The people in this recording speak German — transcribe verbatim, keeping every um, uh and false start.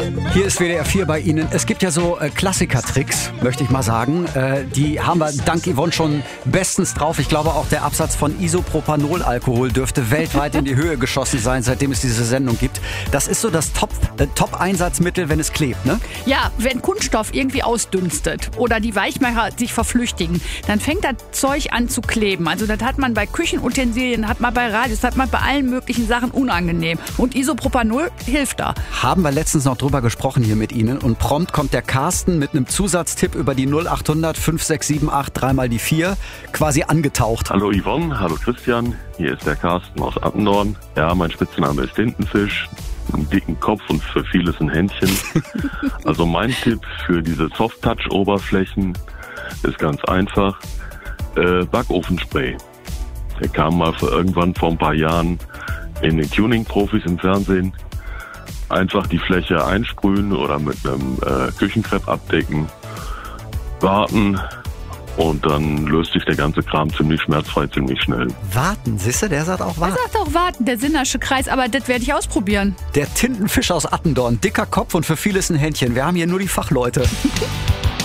Hier ist W D R vier bei Ihnen. Es gibt ja so äh, Klassiker-Tricks, möchte ich mal sagen. Äh, die haben wir dank Yvonne schon bestens drauf. Ich glaube, auch der Absatz von Isopropanolalkohol dürfte weltweit in die Höhe geschossen sein, seitdem es diese Sendung gibt. Das ist so das Top, äh, Top-Einsatzmittel, wenn es klebt, ne? Ja, wenn Kunststoff irgendwie ausdünstet oder die Weichmacher sich verflüchtigen, dann fängt das Zeug an zu kleben. Also das hat man bei Küchenutensilien, hat man bei Radios, hat man bei allen möglichen Sachen unangenehm. Und Isopropanol hilft da. Haben wir letztens noch drüber gesprochen hier mit Ihnen und prompt kommt der Carsten mit einem Zusatztipp über die null acht hundert fünf sechs sieben acht drei mal die vier quasi angetaucht. Hallo Yvonne, hallo Christian, hier ist der Carsten aus Attendorn. Ja, mein Spitzname ist Tintenfisch, einen dicken Kopf und für vieles ein Händchen. Also mein Tipp für diese Soft-Touch-Oberflächen ist ganz einfach, äh, Backofenspray. Der kam mal für irgendwann vor ein paar Jahren in den Tuning-Profis im Fernsehen. Einfach die Fläche einsprühen oder mit einem äh, Küchenkrepp abdecken, warten und dann löst sich der ganze Kram ziemlich schmerzfrei, ziemlich schnell. Warten, siehst du, der sagt auch Er warten. sagt auch warten, der Sinnersche Kreis, aber das werde ich ausprobieren. Der Tintenfisch aus Attendorn, dicker Kopf und für vieles ein Händchen. Wir haben hier nur die Fachleute.